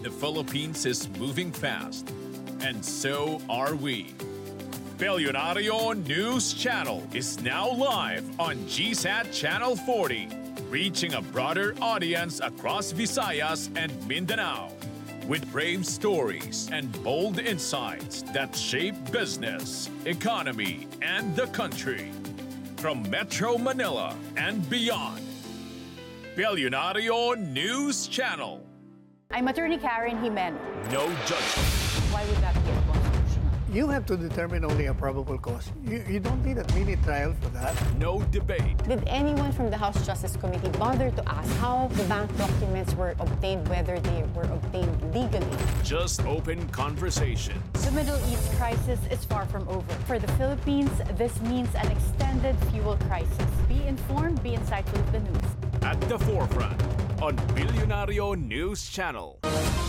The Philippines is moving fast, and so are we. Belyonaryo News Channel is now live on GSAT Channel 40, reaching a broader audience across Visayas and Mindanao, with brave stories and bold insights that shape business, economy, and the country. From Metro Manila and beyond, Belyonaryo News Channel. I'm Attorney Karen Jimeno. No judgment. Why would that be unconstitutional? You have to determine only a probable cause. You don't need a mini trial for that. No debate. Did anyone from the House Justice Committee bother to ask how the bank documents were obtained, whether they were obtained legally? Just open conversation. The Middle East crisis is far from over. For the Philippines, this means an extended fuel crisis. Be informed, be insightful of the news. At the forefront on Belyonaryo News Channel.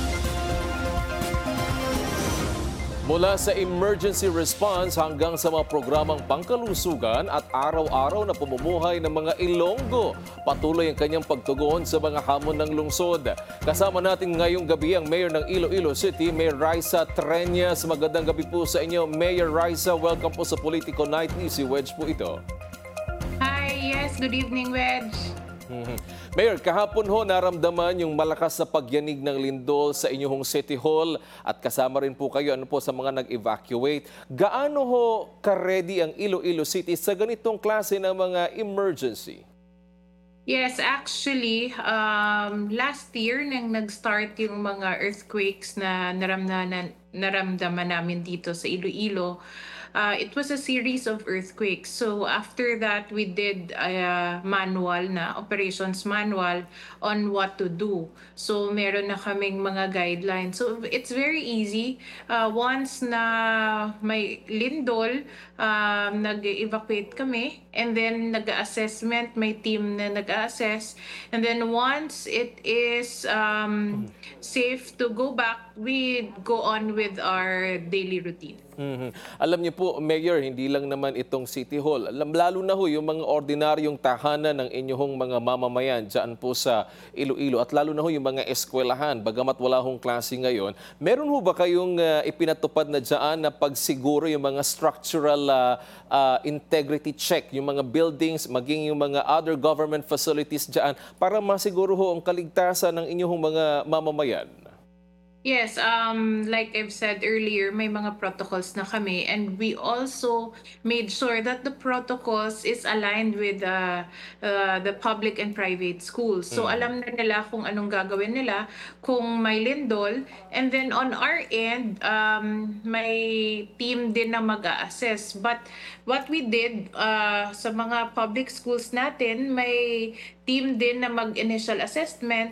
Mula sa emergency response hanggang sa mga programang pangkalusugan at araw-araw na pamumuhay ng mga Ilonggo, patuloy ang kanyang pagtugon sa mga hamon ng lungsod. Kasama natin ngayong gabi ang Mayor ng Iloilo City, Mayor Raisa Treñas. Magandang gabi po sa inyo, Mayor Raisa. Welcome po sa Politico Night. Si Wedge po ito. Hi, yes, good evening, Wedge. Mayor, kahapon ho naramdaman yung malakas na pagyanig ng lindol sa inyong City Hall at kasama rin po kayo sa mga nag-evacuate. Gaano ho ka-ready ang Iloilo City sa ganitong klase ng mga emergency? Yes, actually, last year nang nag-start yung mga earthquakes na naramdaman namin dito sa Iloilo, it was a series of earthquakes. So after that, we did a operations manual on what to do. So meron na kaming mga guidelines. So it's very easy. Once na may lindol, nag-evacuate kami, and then nag-assessment, may team na nag-assess. And then once it is safe to go back, we go on with our daily routine. Alam niyo po, Mayor, hindi lang naman itong City Hall. Lalo na ho yung mga ordinaryong tahanan ng inyong mga mamamayan dyan po sa Iloilo at lalo na ho yung mga eskwelahan. Bagamat wala hong klase ngayon, meron ho ba kayong ipinatupad na dyan na pagsiguro yung mga structural integrity check, yung mga buildings, maging yung mga other government facilities dyan para masiguro ho ang kaligtasan ng inyong mga mamamayan? Yes, like I've said earlier, may mga protocols na kami, and we also made sure that the protocols is aligned with the public and private schools. So alam na nila kung anong gagawin nila kung may lindol, and then on our end, may team din na mag-a-assess. But what we did sa mga public schools natin, may team din na mag-initial assessment,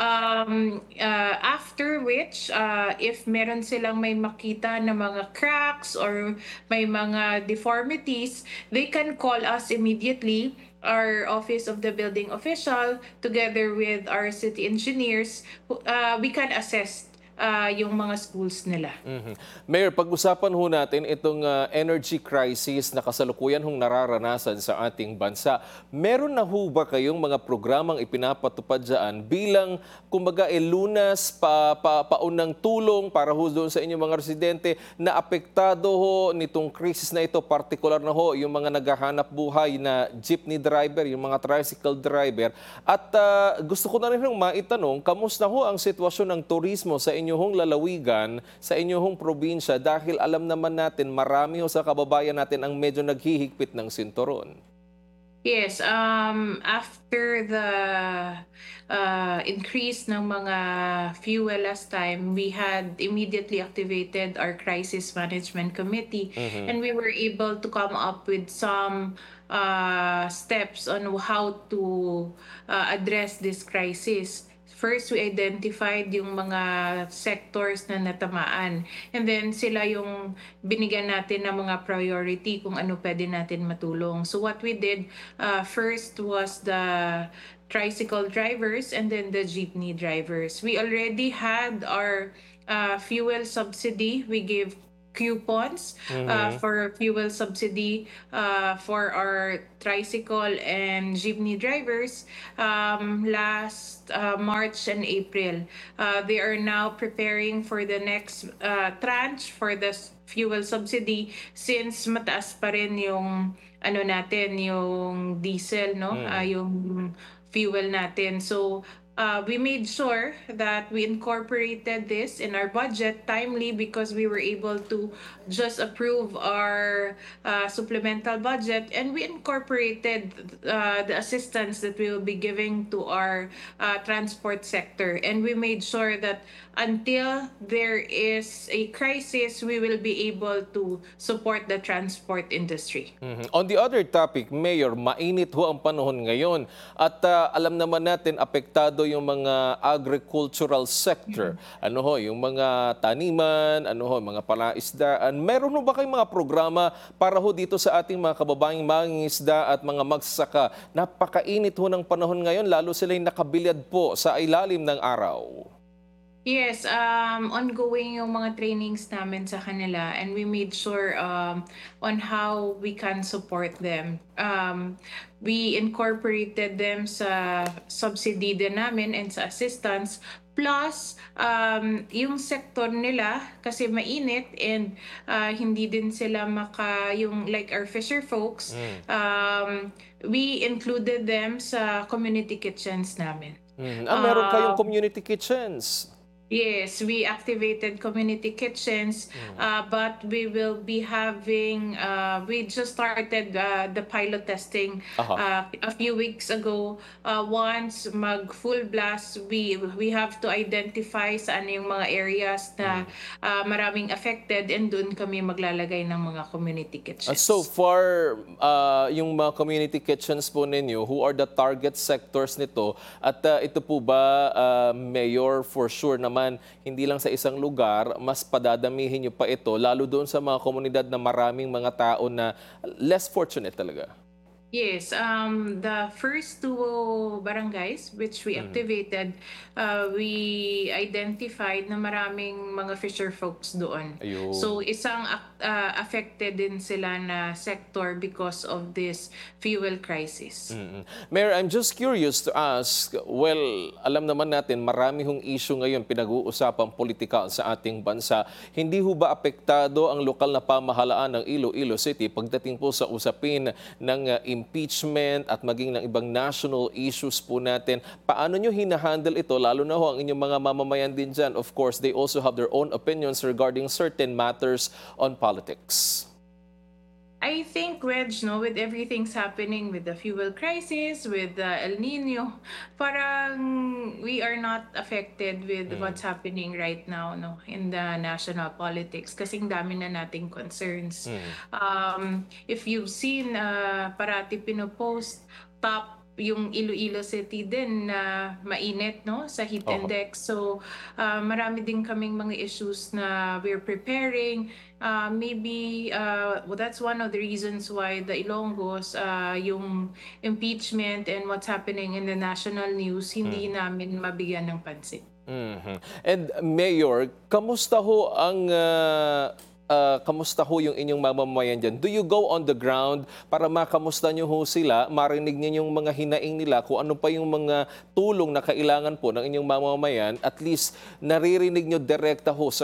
after which, if meron silang may makita na mga cracks or may mga deformities, they can call us immediately, our Office of the Building Official, together with our city engineers. We can assess yung mga schools nila. Mayor, pag-usapan ho natin itong energy crisis na kasalukuyan hong nararanasan sa ating bansa. Meron na ho ba kayong mga programang ipinapatupad dyan bilang, kumbaga, lunas, paunang tulong para ho doon sa inyong mga residente na apektado ho nitong crisis na ito, partikular na ho yung mga naghahanap buhay na jeepney driver, yung mga tricycle driver. At gusto ko na rin maitanong, kamusta ho ang sitwasyon ng turismo sa inyong lalawigan, sa inyong probinsya, dahil alam naman natin marami ho sa kababayan natin ang medyo naghihigpit ng sinturon. Yes, after the increase ng mga fuel last time, we had immediately activated our crisis management committee, and we were able to come up with some steps on how to address this crisis. First, we identified yung mga sectors na natamaan. And then sila yung binigyan natin ng mga priority kung ano pwede natin matulong. So what we did first was the tricycle drivers and then the jeepney drivers. We already had our fuel subsidy. We gave coupons for fuel subsidy for our tricycle and jeepney drivers last March and April. They are now preparing for the next tranche for the fuel subsidy since mataas pa rin yung ano natin, yung diesel, no? Yung fuel natin. So we made sure that we incorporated this in our budget timely because we were able to just approve our supplemental budget, and we incorporated the assistance that we will be giving to our transport sector. And we made sure that until there is a crisis, we will be able to support the transport industry. On the other topic, Mayor, mainit ho ang panahon ngayon at alam naman natin apektado yung mga agricultural sector. Ano ho, yung mga taniman, ano ho, mga palaisdaan. Meron ho ba kayong mga programa para ho dito sa ating mga kababaeng mangingisda at mga magsasaka? Napakainit ho ng panahon ngayon, lalo sila'y nakabilyad po sa ilalim ng araw. Yes, ongoing yung mga trainings namin sa kanila, and we made sure on how we can support them. We incorporated them sa subsidy din namin and sa assistance. Plus, yung sector nila, kasi mainit and hindi din sila yung like our fisher folks, we included them sa community kitchens namin. Meron kayong community kitchens? Yes, we activated community kitchens, but we will be having, we just started the pilot testing a few weeks ago. Once mag-full blast, we have to identify saan yung mga areas na maraming affected, and doon kami maglalagay ng mga community kitchens. So far, yung mga community kitchens po ninyo, who are the target sectors nito? At ito po ba, Mayor, for sure naman, hindi lang sa isang lugar, mas padadamihin nyo pa ito, lalo doon sa mga komunidad na maraming mga tao na less fortunate talaga? Yes, the first two barangays which we activated, we identified na maraming mga fisher folks doon. Ayun. So isang affected din sila na sector because of this fuel crisis. Mayor, I'm just curious to ask, well, alam naman natin marami hong issue ngayon pinag-uusapang politikal sa ating bansa. Hindi ho ba apektado ang lokal na pamahalaan ng Iloilo City pagdating po sa usapin ng impeachment at maging ng ibang national issues po natin? Paano nyo hinahandle ito? Lalo na ho ang inyong mga mamamayan din dyan. Of course, they also have their own opinions regarding certain matters on politics. I think, Reg, no, with everything's happening with the fuel crisis, with the El Nino, parang we are not affected with what's happening right now, no, in the national politics, kasing dami na nating concerns. If you've seen, parati pinopost top yung Iloilo City din na mainit, no, sa heat index. So marami din kaming mga issues na we're preparing. Maybe well, that's one of the reasons why the Ilonggos, yung impeachment and what's happening in the national news, hindi namin mabigyan ng pansin. And Mayor, kamusta ho ang kamusta ho yung inyong mamamayan dyan? Do you go on the ground para makamusta nyo ho sila, marinig nyo yung mga hinaing nila, kung ano pa yung mga tulong na kailangan po ng inyong mamamayan, at least naririnig nyo direkta ho sa